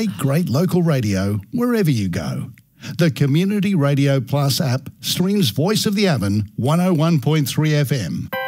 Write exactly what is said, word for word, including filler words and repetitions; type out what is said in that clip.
Make great local radio wherever you go. The Community Radio Plus app streams Voice of the Avon one oh one point three F M.